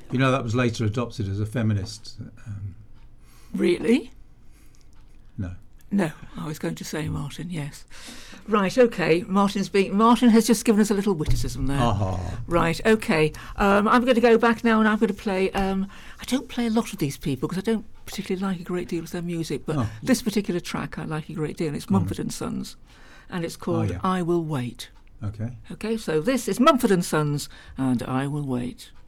You know, that was later adopted as a feminist. Really? No. No, I was going to say Martin, yes. Right, OK, Martin has just given us a little witticism there. Right, OK. I'm going to go back now and I'm going to play... I don't play a lot of these people because I don't particularly like a great deal of their music, but this particular track I like a great deal. It's Mumford & Sons, and it's called I Will Wait. OK. OK, so this is Mumford & Sons and I Will Wait.